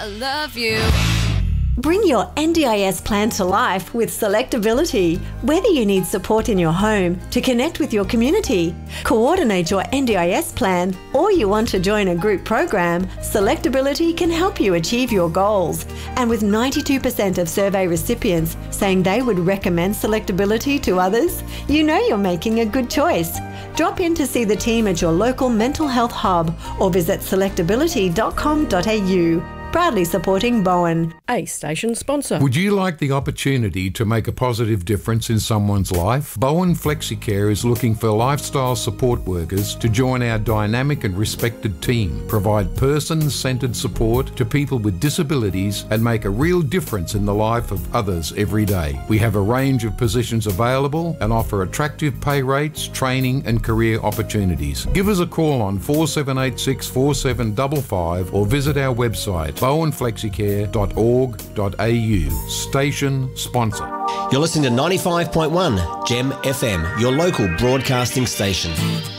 love you. Bring your NDIS plan to life with Selectability. Whether you need support in your home, to connect with your community, coordinate your NDIS plan, or you want to join a group program, Selectability can help you achieve your goals. And with 92% of survey recipients saying they would recommend Selectability to others, you know you're making a good choice. Drop in to see the team at your local mental health hub or visit selectability.com.au. Proudly supporting Bowen, a station sponsor. Would you like the opportunity to make a positive difference in someone's life? Bowen FlexiCare is looking for lifestyle support workers to join our dynamic and respected team, provide person-centred support to people with disabilities and make a real difference in the life of others every day. We have a range of positions available and offer attractive pay rates, training and career opportunities. Give us a call on 4786 4755 or visit our website bowenflexicare.org.au. Station sponsor. You're listening to 95.1 Gem FM, your local broadcasting station.